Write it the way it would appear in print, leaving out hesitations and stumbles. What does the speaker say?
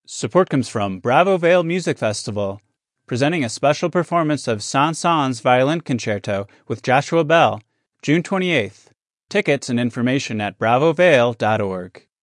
Support comes from Bravo Vale Music Festival, presenting a special performance of Saint-Saëns Violin Concerto with Joshua Bell, June 28th. Tickets and information at bravovale.org.